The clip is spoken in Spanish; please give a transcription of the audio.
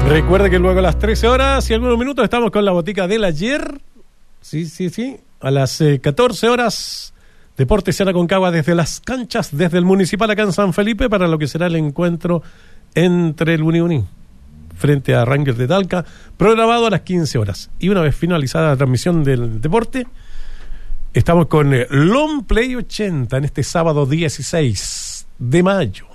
Recuerde que luego a las 13 horas y algunos minutos estamos con la botica del ayer. Sí. A las 14 horas, Deportes Aconcagua desde las canchas, desde el Municipal acá en San Felipe, para lo que será el encuentro entre el Uni frente a Rangers de Talca, programado a las 15 horas. Y una vez finalizada la transmisión del deporte, estamos con Long Play 80 en este sábado 16 de mayo.